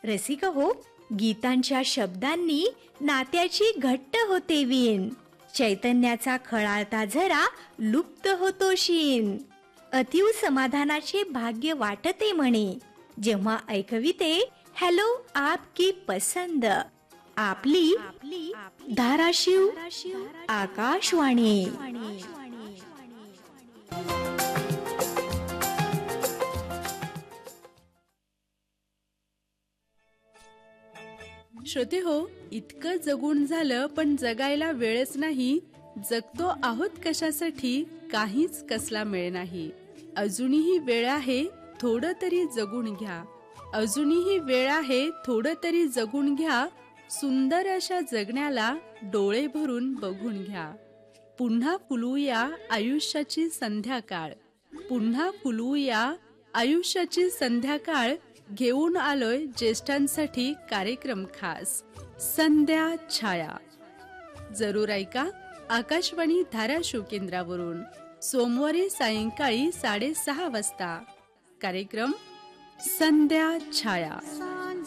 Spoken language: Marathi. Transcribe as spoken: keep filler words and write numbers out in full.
रसिक हो, गीतांच्या शब्दांनी नात्याची घट्ट होते वीण. चैतन्याचा खळाळता झरा लुप्त होतो शीन. अतीव समाधानाचे भाग्य वाटते म्हणे, जेव्हा ऐकविते हॅलो आपकी पसंद. आपली धाराशिव आकाशवाणी. श्रोते हो, इतकं जगून झालं पण जगायला वेळच नाही. जगतो आहोत कशासाठी, काहीच कसला मेळ नाही. अजूनही वेळ आहे, थोडं तरी जगून घ्या. अजूनही वेळ आहे, थोडं तरी जगून घ्या. सुंदर अशा जगण्याला डोळे भरून बघून घ्या. पुन्हा फुलूया आयुष्याची संध्याकाळ. पुन्हा फुलूया आयुष्याची संध्याकाळ. घेऊन आलोय ज्येष्ठांसाठी कार्यक्रम खास, संध्या छाया. जरूर ऐका आकाशवाणी धाराशिव केंद्रावरून सोमवारी सायंकाळी साडेसहा वाजता कार्यक्रम संध्या छाया.